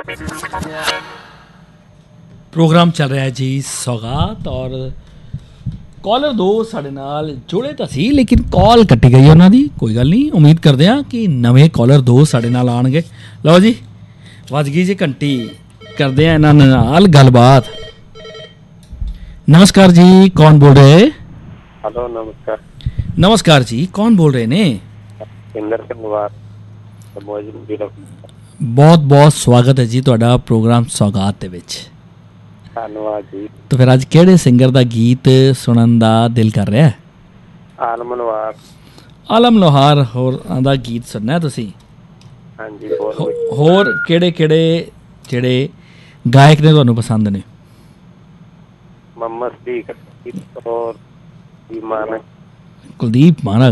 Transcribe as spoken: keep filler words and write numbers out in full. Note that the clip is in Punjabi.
ਪ੍ਰੋਗਰਾਮ ਚੱਲ ਰਿਹਾ ਜੀ ਸੌਗਾਤ ਔਰ ਕਾਲਰ ਦੋ ਸਾਡੇ ਨਾਲ ਜੁੜੇ ਤਾਂ ਸੀ ਲੇਕਿਨ ਕਾਲ ਕੱਟੀ ਗਈ ਉਹਨਾਂ ਦੀ। ਕੋਈ ਗੱਲ ਨਹੀਂ, ਉਮੀਦ ਕਰਦੇ ਹਾਂ ਕਿ ਨਵੇਂ ਕਾਲਰ ਦੋ ਸਾਡੇ ਨਾਲ ਆਉਣਗੇ। ਲਓ ਜੀ, ਵੱਜ ਗਈ ਜੀ ਘੰਟੀ, ਕਰਦੇ ਹਾਂ ਇਹਨਾਂ ਨਾਲ ਗੱਲਬਾਤ। ਨਮਸਕਾਰ ਜੀ, ਕੌਣ ਬੋਲ ਰਹੇ? ਹੈਲੋ, ਨਮਸਕਾਰ। ਨਮਸਕਾਰ ਜੀ, ਕੌਣ ਬੋਲ ਰਹੇ ਨੇ? ਇੰਦਰ ਸਿੰਘ। ਬਹੁਤ ਬਹੁਤ ਸਵਾਗਤ ਹੈ ਜੀ ਤੁਹਾਡਾ ਪ੍ਰੋਗਰਾਮ ਸੌਗਾਤ ਦੇ ਵਿੱਚ। ਧੰਨਵਾਦ ਜੀ। ਤਾਂ ਫਿਰ ਅੱਜ ਕਿਹੜੇ ਸਿੰਗਰ ਦਾ ਗੀਤ ਸੁਣਨ ਦਾ ਦਿਲ ਕਰ ਰਿਹਾ? ਆਲਮ ਲੋਹਾਰ। ਆਲਮ ਲੋਹਾਰ ਹੋਰਾਂ ਦਾ ਗੀਤ ਸੁਣਨਾ ਤੁਸੀਂ? ਹਾਂਜੀ। ਹੋਰ ਕਿਹੜੇ ਕਿਹੜੇ ਜਿਹੜੇ ਗਾਇਕ ਨੇ ਤੁਹਾਨੂੰ ਪਸੰਦ ਨੇ? ਮੁਹੰਮਦ ਸਦੀਕ ਔਰ ਮਾਨਕ। ਕੁਲਦੀਪ ਮਾਨਕ।